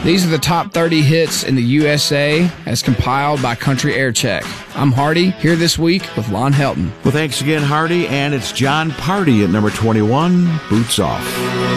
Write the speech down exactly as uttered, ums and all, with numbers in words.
These are the top thirty hits in the U S A as compiled by Country Air Check. I'm Hardy, here this week with Lon Helton. Well, thanks again, Hardy, and it's John Party at number twenty-one, Boots Off.